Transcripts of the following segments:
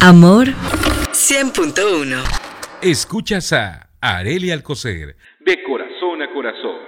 Amor 100.1. Escuchas a Arely Alcocer, de corazón a corazón.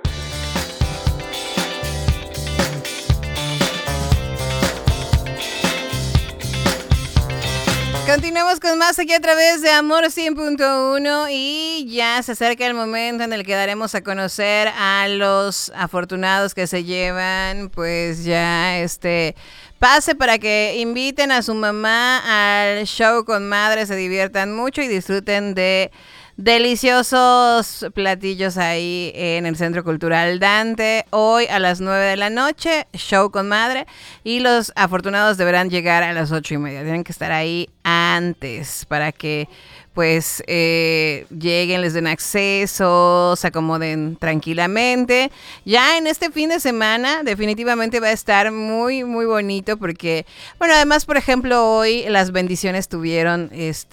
Continuamos con más aquí a través de Amor 100.1 y ya se acerca el momento en el que daremos a conocer a los afortunados que se llevan pues ya pase para que inviten a su mamá al show con madre, se diviertan mucho y disfruten de deliciosos platillos ahí en el Centro Cultural Dante. Hoy a las 9 de la noche, show con madre. Y los afortunados deberán llegar a las 8:30. Tienen que estar ahí antes para que pues lleguen, les den acceso, se acomoden tranquilamente. Ya en este fin de semana definitivamente va a estar muy, muy bonito porque, bueno, además, por ejemplo, hoy las bendiciones tuvieron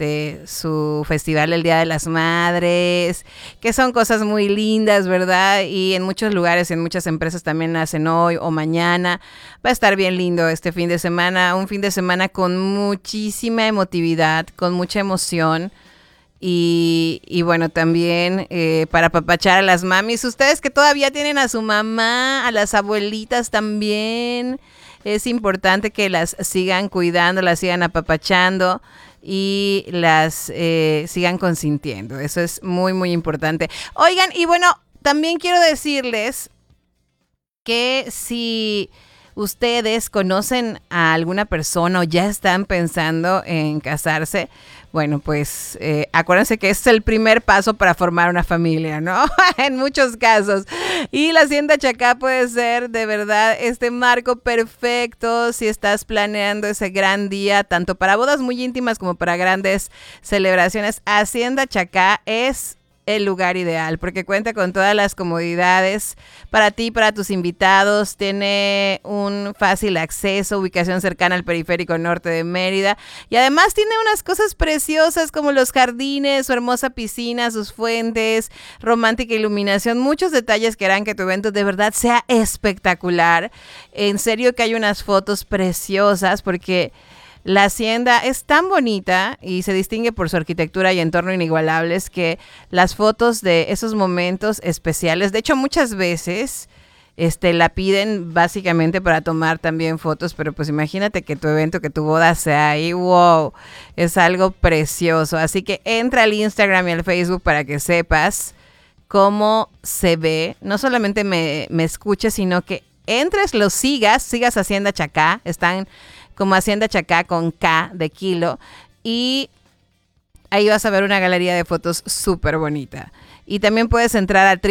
su festival el Día de las Madres, que son cosas muy lindas, ¿verdad? Y en muchos lugares, en muchas empresas también hacen hoy o mañana. Va a estar bien lindo este fin de semana, un fin de semana con muchísima emotividad, con mucha emoción. Y bueno, también para apapachar a las mamis, ustedes que todavía tienen a su mamá, a las abuelitas también, es importante que las sigan cuidando, las sigan apapachando y las sigan consintiendo. Eso es muy, muy importante. Oigan, y bueno, también quiero decirles que si ustedes conocen a alguna persona o ya están pensando en casarse, bueno, pues acuérdense que es el primer paso para formar una familia, ¿no? En muchos casos. Y la Hacienda Chacá puede ser de verdad este marco perfecto si estás planeando ese gran día, tanto para bodas muy íntimas como para grandes celebraciones. Hacienda Chacá es el lugar ideal porque cuenta con todas las comodidades para ti, para tus invitados. Tiene un fácil acceso, ubicación cercana al periférico norte de Mérida y además tiene unas cosas preciosas como los jardines, su hermosa piscina, sus fuentes, romántica iluminación, muchos detalles que harán que tu evento de verdad sea espectacular. En serio que hay unas fotos preciosas porque la hacienda es tan bonita y se distingue por su arquitectura y entorno inigualables que las fotos de esos momentos especiales, de hecho muchas veces la piden básicamente para tomar también fotos, pero pues imagínate que tu evento, que tu boda sea ahí, wow, es algo precioso. Así que entra al Instagram y al Facebook para que sepas cómo se ve, no solamente me escuches, sino que entres, los sigas Hacienda Chacá, están como Hacienda Chacá con K de kilo, y ahí vas a ver una galería de fotos súper bonita. Y también puedes entrar a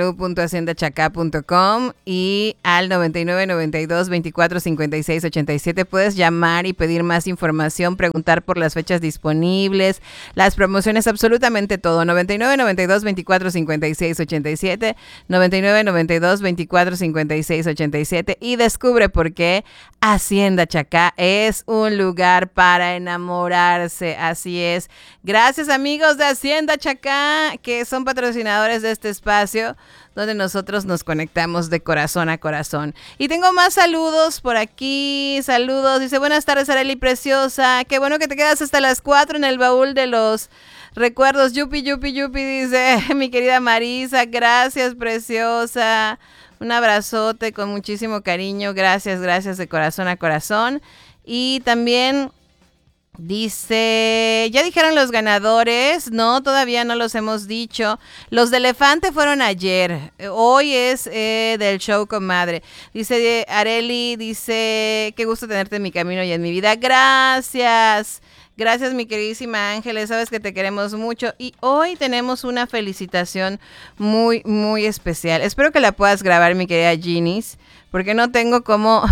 www.haciendachacá.com y al 99 92 24 56 87 puedes llamar y pedir más información, preguntar por las fechas disponibles, las promociones, absolutamente todo. 99 92 24 56 87, 99 92 24 56 87 y descubre por qué Hacienda Chacá es un lugar para enamorarse. Así es. Gracias, amigos de Hacienda Chacá, que son patrocinadores de este espacio donde nosotros nos conectamos de corazón a corazón. Y tengo más saludos por aquí. Saludos. Dice, buenas tardes, Arely preciosa. Qué bueno que te quedas hasta las 4 en el baúl de los recuerdos. Yupi, yupi, yupi, dice mi querida Marisa. Gracias, preciosa. Un abrazote con muchísimo cariño. Gracias, gracias de corazón a corazón. Y también dice, ¿ya dijeron los ganadores? No, todavía no los hemos dicho. Los de Elefante fueron ayer. Hoy es del show con madre. Dice Arely, dice, qué gusto tenerte en mi camino y en mi vida. Gracias. Gracias, mi queridísima Ángeles, sabes que te queremos mucho y hoy tenemos una felicitación muy, muy especial. Espero que la puedas grabar, mi querida Ginis, porque no tengo cómo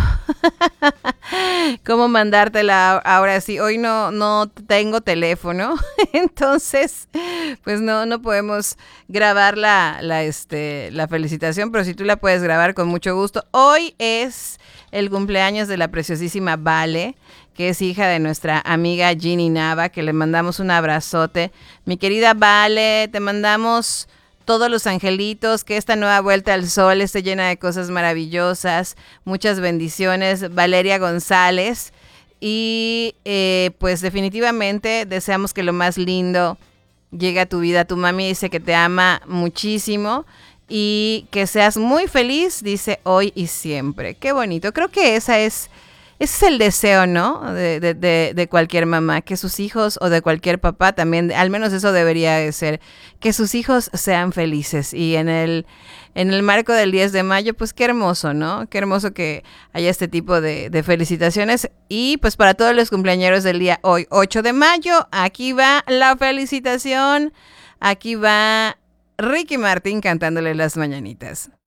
mandártela ahora sí. Hoy no tengo teléfono, entonces pues no podemos grabar la felicitación, pero si tú la puedes grabar con mucho gusto. Hoy es el cumpleaños de la preciosísima Vale, que es hija de nuestra amiga Ginny Nava, que le mandamos un abrazote. Mi querida Vale, te mandamos todos los angelitos, que esta nueva vuelta al sol esté llena de cosas maravillosas, muchas bendiciones. Valeria González, Y pues definitivamente deseamos que lo más lindo llegue a tu vida. Tu mami dice que te ama muchísimo y que seas muy feliz, dice hoy y siempre. Qué bonito. Creo que ese es el deseo, ¿no? De cualquier mamá, que sus hijos o de cualquier papá también, al menos eso debería de ser, que sus hijos sean felices. Y en el marco del 10 de mayo, pues qué hermoso, ¿no? Qué hermoso que haya este tipo de felicitaciones. Y pues para todos los cumpleañeros del día hoy, 8 de mayo, aquí va la felicitación, aquí va Ricky Martin cantándole las mañanitas.